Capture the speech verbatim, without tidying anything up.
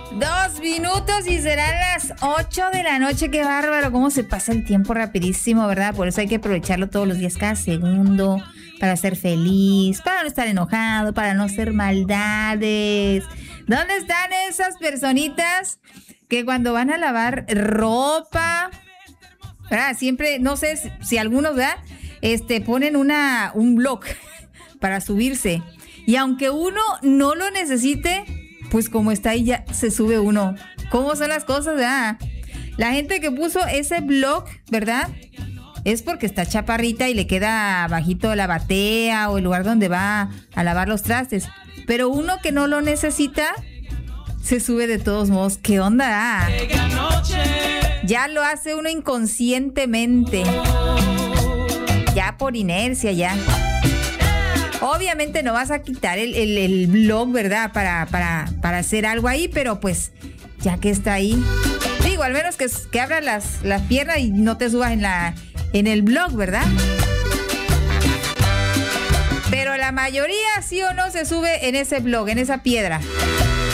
Dos minutos y serán las ocho de la noche. Qué bárbaro, cómo se pasa el tiempo rapidísimo, ¿verdad? Por eso hay que aprovecharlo todos los días, cada segundo, para ser feliz, para no estar enojado, para no hacer maldades. ¿Dónde están esas personitas que cuando van a lavar ropa, ¿verdad? Siempre, no sé si, si algunos, ¿verdad? Este, ponen una, un blog para subirse. Y aunque uno no lo necesite, pues como está ahí ya se sube uno. ¿Cómo son las cosas, verdad? La gente que puso ese blog, ¿verdad? Es porque está chaparrita y le queda bajito la batea o el lugar donde va a lavar los trastes. Pero uno que no lo necesita, se sube de todos modos. ¿Qué onda? Ya lo hace uno inconscientemente. Ya por inercia, ya. Obviamente no vas a quitar el, el, el blog, ¿verdad? Para, para, para hacer algo ahí, pero pues ya que está ahí. Digo, al menos que, que abras las, las piernas y no te subas en, la, en el blog, ¿verdad? Pero la mayoría sí o no se sube en ese blog, en esa piedra.